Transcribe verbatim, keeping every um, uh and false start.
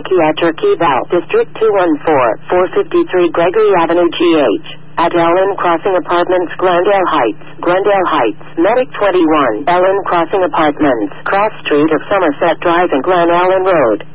Psychiatric Eval, District two one four, four fifty-three Gregory Avenue G H. At Ellen Crossing Apartments, Glendale Heights, Glendale Heights, Medic twenty-one, Ellen Crossing Apartments, Cross Street of Somerset Drive and Glen Ellen Road.